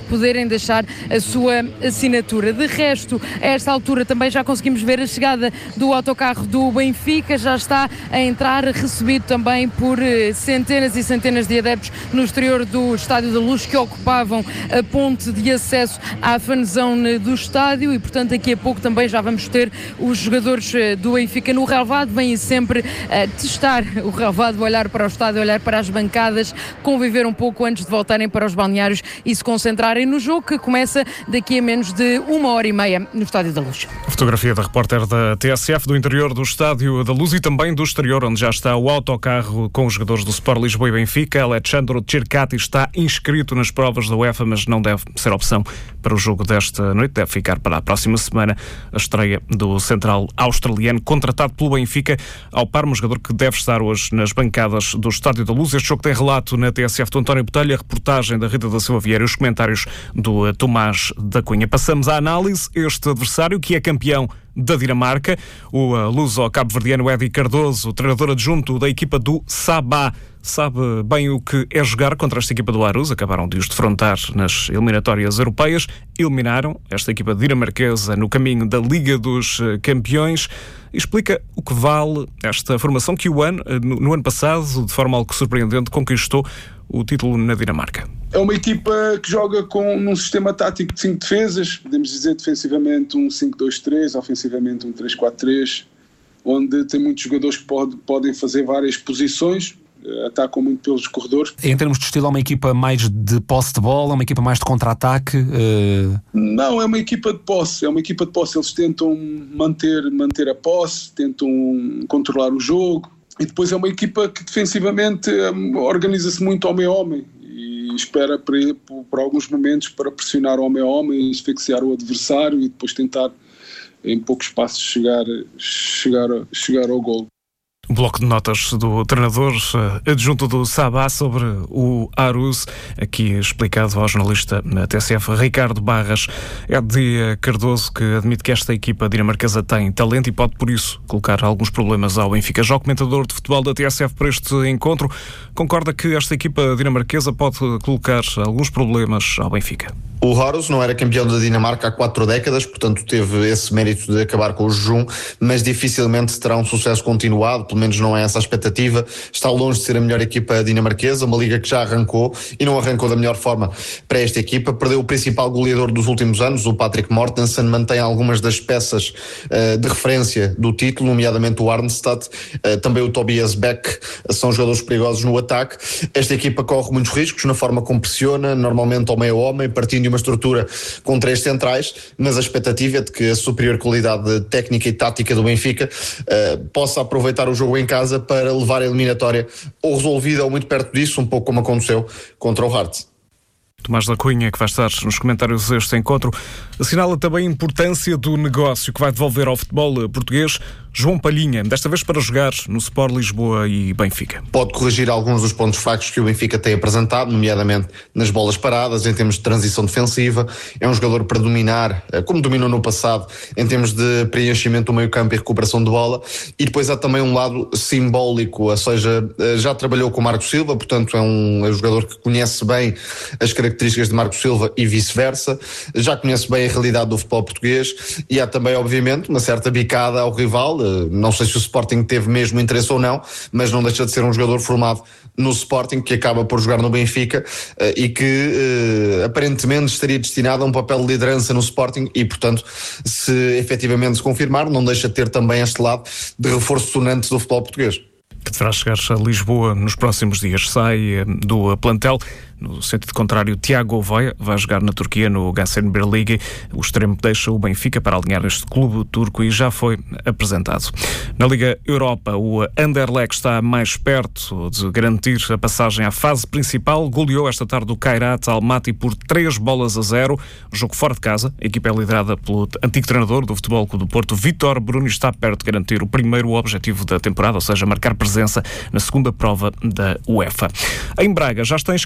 poderem deixar a sua assinatura. De resto, a esta altura também já conseguimos ver a chegada do autocarro do Benfica, já está a entrar, recebido também por centenas e centenas de adeptos no exterior do Estádio da Luz, que ocupavam a ponte de acesso à fanzone do estádio, e portanto daqui a pouco também já vamos ter os jogadores do Benfica no relvado. Vêm sempre testar o relvado, olhar para o estádio, olhar para as bancadas, conviver um pouco antes de voltarem para os balneários e se concentrarem no jogo, que começa daqui a menos de 1h30 no Estádio da Luz. Fotografia da repórter da TSF do interior do Estádio da Luz e também do exterior, onde já está o autocarro com os jogadores do Sport Lisboa e Benfica. Alexandro Cercati está inscrito nas provas da UEFA, mas não deve ser opção para o jogo desta noite. Deve ficar para a próxima semana a estreia do central australiano, contratado pelo Benfica ao Parma, jogador que deve estar hoje nas bancadas do Estádio da Luz. Este jogo tem relato na TSF do António Botelho, a reportagem da Rita da Silva Vieira e os comentários do Tomás da Cunha. Passamos à análise. Este adversário, que é campeão da Dinamarca, o luso-cabo-verdiano Eddie Cardoso, treinador adjunto da equipa do Sabah, sabe bem o que é jogar contra esta equipa do Aarhus. Acabaram de os defrontar nas eliminatórias europeias, eliminaram esta equipa dinamarquesa no caminho da Liga dos Campeões. Explica o que vale esta formação que no ano passado, de forma algo surpreendente, conquistou o título na Dinamarca. É uma equipa que joga num sistema tático de 5 defesas, podemos dizer defensivamente um 5-2-3, ofensivamente um 3-4-3, onde tem muitos jogadores que podem fazer várias posições, atacam muito pelos corredores. Em termos de estilo, é uma equipa mais de posse de bola, é uma equipa mais de contra-ataque? Não, é uma equipa de posse, eles tentam manter a posse, tentam controlar o jogo, e depois é uma equipa que defensivamente organiza-se muito homem a homem e espera por alguns momentos para pressionar homem a homem, asfixiar o adversário e depois tentar em poucos passos chegar ao golo. Um bloco de notas do treinador adjunto do Sabah sobre o Aarhus, aqui explicado ao jornalista na TSF Ricardo Barras. Eddie Cardoso, que admite que esta equipa dinamarquesa tem talento e pode por isso colocar alguns problemas ao Benfica. Já o comentador de futebol da TSF para este encontro concorda que esta equipa dinamarquesa pode colocar alguns problemas ao Benfica. O Aarhus não era campeão da Dinamarca há 4 décadas, portanto teve esse mérito de acabar com o jejum, mas dificilmente terá um sucesso continuado, pelo menos não é essa a expectativa. Está longe de ser a melhor equipa dinamarquesa, uma liga que já arrancou e não arrancou da melhor forma para esta equipa. Perdeu o principal goleador dos últimos anos, o Patrick Mortensen, mantém algumas das peças de referência do título, nomeadamente o Arnstad, também o Tobias Beck, são jogadores perigosos no ataque. Esta equipa corre muitos riscos na forma como pressiona, normalmente ao meio homem, partindo uma estrutura com 3 centrais, mas a expectativa é de que a superior qualidade técnica e tática do Benfica possa aproveitar o jogo em casa para levar a eliminatória ou resolvida ou muito perto disso, um pouco como aconteceu contra o Hearts. Tomás da Cunha, que vai estar nos comentários deste encontro, assinala também a importância do negócio que vai devolver ao futebol português João Palhinha, desta vez para jogar no Sport Lisboa e Benfica. Pode corrigir alguns dos pontos fracos que o Benfica tem apresentado, nomeadamente nas bolas paradas, em termos de transição defensiva. É um jogador para dominar, como dominou no passado, em termos de preenchimento do meio-campo e recuperação de bola. E depois há também um lado simbólico, ou seja, já trabalhou com o Marco Silva, portanto é um jogador que conhece bem as características de Marco Silva e vice-versa, já conhece bem a realidade do futebol português e há também, obviamente, uma certa bicada ao rival. Não sei se o Sporting teve mesmo interesse ou não, mas não deixa de ser um jogador formado no Sporting, que acaba por jogar no Benfica e que aparentemente estaria destinado a um papel de liderança no Sporting e, portanto, se efetivamente se confirmar, não deixa de ter também este lado de reforço sonante do futebol português. Que deverá chegar a Lisboa nos próximos dias. Sai do plantel. No sentido contrário, Tiago Ovoia vai jogar na Turquia no Gaziantep. O extremo deixa o Benfica para alinhar este clube turco e já foi apresentado. Na Liga Europa, o Anderlecht está mais perto de garantir a passagem à fase principal. Goleou esta tarde o Kairat Almaty por 3-0. Jogo fora de casa. A equipa é liderada pelo antigo treinador do Futebol Clube do Porto, Vítor Bruno, está perto de garantir o primeiro objetivo da temporada, ou seja, marcar presença na segunda prova da UEFA. Em Braga já está inscrito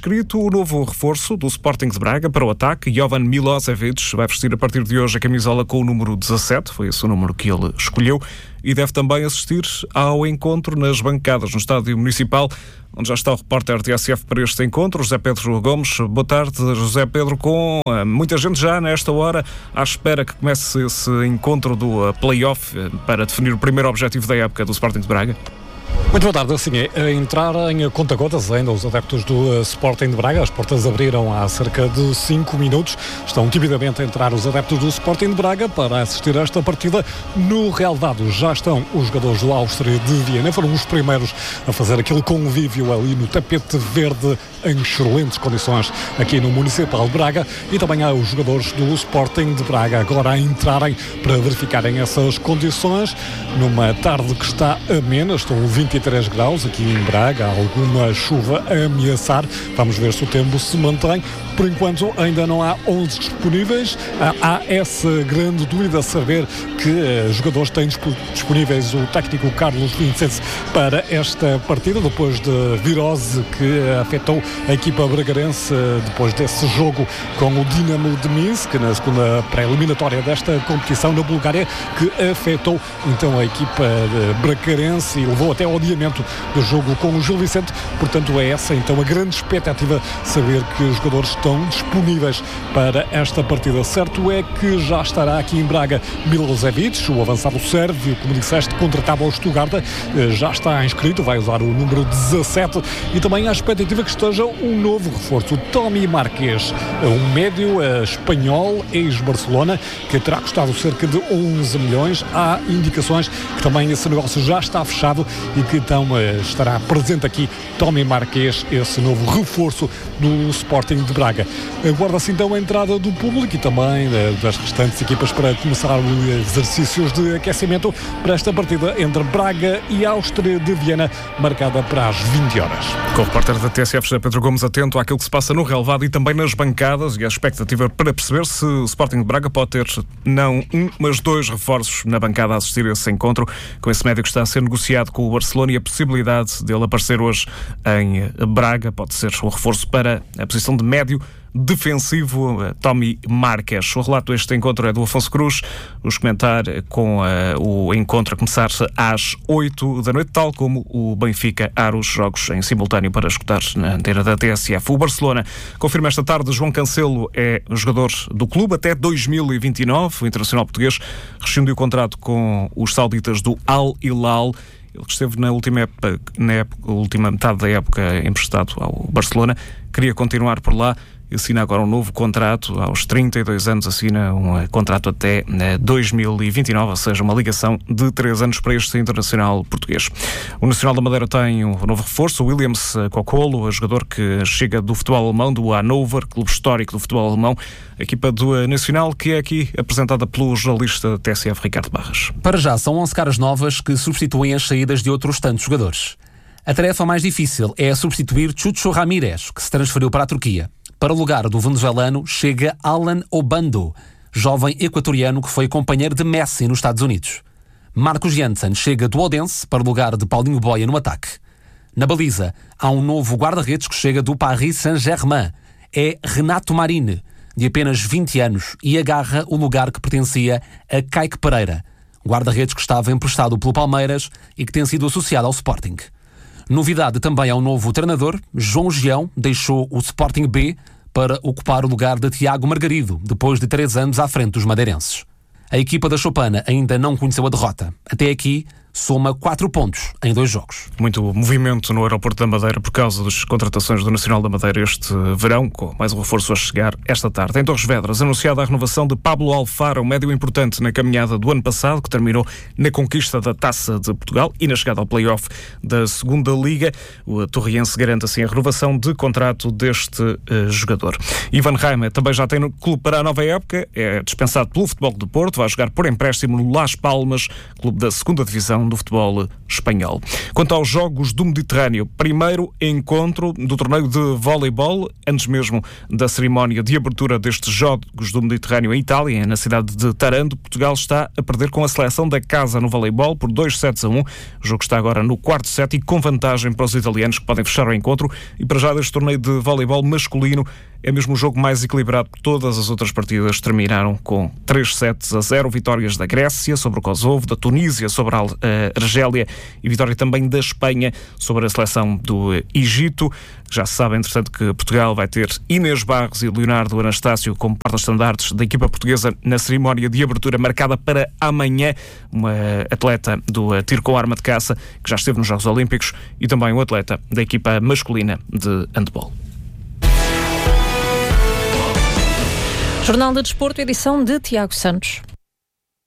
o novo reforço do Sporting de Braga para o ataque. Jovan Milosevic vai vestir a partir de hoje a camisola com o número 17, foi esse o número que ele escolheu, e deve também assistir ao encontro nas bancadas no Estádio Municipal, onde já está o repórter TSF para este encontro, José Pedro Gomes. Boa tarde, José Pedro, com muita gente já nesta hora à espera que comece esse encontro do play-off para definir o primeiro objetivo da época do Sporting de Braga. Muito boa tarde. Assim é, a entrar em conta-gotas ainda os adeptos do Sporting de Braga. As portas abriram há cerca de 5 minutos. Estão timidamente a entrar os adeptos do Sporting de Braga para assistir a esta partida. No relvado já estão os jogadores do Áustria de Viena. Foram os primeiros a fazer aquele convívio ali no tapete verde em excelentes condições aqui no Municipal de Braga, e também há os jogadores do Sporting de Braga agora a entrarem para verificarem essas condições numa tarde que está amena. Estão 23 graus aqui em Braga, há alguma chuva a ameaçar. Vamos ver se o tempo se mantém. Por enquanto ainda não há 11 disponíveis. Há essa grande dúvida a saber que jogadores têm disponíveis o técnico Carlos Vincenzi para esta partida, depois de virose que afetou a equipa bragarense depois desse jogo com o Dinamo de Minsk na segunda pré-eliminatória desta competição na Bulgária, que afetou então a equipa bragarense e levou até ao adiamento do jogo com o Gil Vicente. Portanto, é essa então a grande expectativa, saber que os jogadores estão disponíveis para esta partida. Certo é que já estará aqui em Braga Milosevic, o avançado sérvio, como disseste, contratado ao Stuttgart, já está inscrito, vai usar o número 17, e também há a expectativa que esteja um novo reforço, Tommy Marquês, um médio espanhol, ex-Barcelona, que terá custado cerca de 11 milhões. Há indicações que também esse negócio já está fechado e que então estará presente aqui Tommy Marquês, esse novo reforço do Sporting de Braga. Aguarda-se então a entrada do público e também das restantes equipas para começar os exercícios de aquecimento para esta partida entre Braga e Áustria de Viena, marcada para as 20 horas. Com o repórter da TSF, José Pedro Gomes, atento àquilo que se passa no relvado e também nas bancadas, e a expectativa para perceber se o Sporting de Braga pode ter não um, mas 2 reforços na bancada a assistir a esse encontro, com esse médio que está a ser negociado com o Barcelona, e a possibilidade dele aparecer hoje em Braga pode ser o reforço para a posição de médio defensivo, Tommy Marquês. O relato deste encontro é do Afonso Cruz. Vamos comentar com o encontro a começar às 8 da noite, tal como o Benfica Aros, jogos em simultâneo para escutar na antena da TSF. O Barcelona confirma esta tarde João Cancelo é jogador do clube até 2029. O internacional português rescindiu o contrato com os sauditas do Al Hilal. Ele que esteve na última metade da época emprestado ao Barcelona, queria continuar por lá e assina agora um novo contrato. Aos 32 anos assina um contrato até 2029, ou seja, uma ligação de 3 anos para este internacional português. O Nacional da Madeira tem um novo reforço, o Williams Kokolo, jogador que chega do futebol alemão, do Hannover, clube histórico do futebol alemão, a equipa do Nacional, que é aqui apresentada pelo jornalista TSF Ricardo Barras. Para já, são 11 caras novas que substituem as saídas de outros tantos jogadores. A tarefa mais difícil é substituir Chucho Ramírez, que se transferiu para a Turquia. Para o lugar do venezuelano chega Alan Obando, jovem equatoriano que foi companheiro de Messi nos Estados Unidos. Marcos Janssen chega do Odense para o lugar de Paulinho Boia no ataque. Na baliza, há um novo guarda-redes que chega do Paris Saint-Germain. É Renato Marine, de apenas 20 anos, e agarra o lugar que pertencia a Kaique Pereira, guarda-redes que estava emprestado pelo Palmeiras e que tem sido associado ao Sporting. Novidade também ao novo treinador. João Gião deixou o Sporting B para ocupar o lugar de Tiago Margarido, depois de 3 anos à frente dos madeirenses. A equipa da Chopana ainda não conheceu a derrota. Até aqui, soma 4 pontos em 2 jogos. Muito movimento no aeroporto da Madeira por causa das contratações do Nacional da Madeira este verão, com mais um reforço a chegar esta tarde. Em Torres Vedras, anunciada a renovação de Pablo Alfaro, um médio importante na caminhada do ano passado, que terminou na conquista da Taça de Portugal e na chegada ao play-off da Segunda Liga. O torriense garante assim a renovação de contrato deste jogador. Ivan Reimer também já tem no clube para a nova época, é dispensado pelo Futebol do Porto, vai jogar por empréstimo no Las Palmas, clube da Segunda Divisão seleção do futebol espanhol. Quanto aos Jogos do Mediterrâneo, primeiro encontro do torneio de voleibol, antes mesmo da cerimónia de abertura destes Jogos do Mediterrâneo em Itália, na cidade de Taranto. Portugal está a perder com a seleção da casa no voleibol por 2-1. O jogo está agora no quarto set e com vantagem para os italianos, que podem fechar o encontro. E para já deste torneio de voleibol masculino, é mesmo o jogo mais equilibrado. Todas as outras partidas terminaram com 3-0. Vitórias da Grécia sobre o Kosovo, da Tunísia sobre a Argélia e vitória também da Espanha sobre a seleção do Egito. Já se sabe, entretanto, que Portugal vai ter Inês Barros e Leonardo Anastácio como porta-estandartes da equipa portuguesa na cerimónia de abertura marcada para amanhã. Uma atleta do tiro com arma de caça que já esteve nos Jogos Olímpicos e também um atleta da equipa masculina de handball. Jornal de Desporto, edição de Tiago Santos.